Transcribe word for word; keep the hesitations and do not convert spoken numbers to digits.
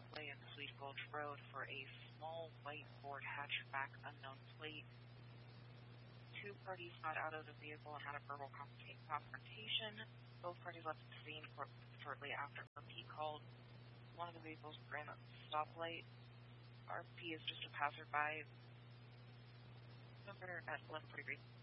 driveway in Sweet Gulch Road for a small white Ford hatchback unknown plate. Two parties got out of the vehicle and had a verbal confrontation. Both parties left the scene shortly after R P called. One of the vehicles ran a stoplight. R P is just a passerby. Number at eleven forty-three.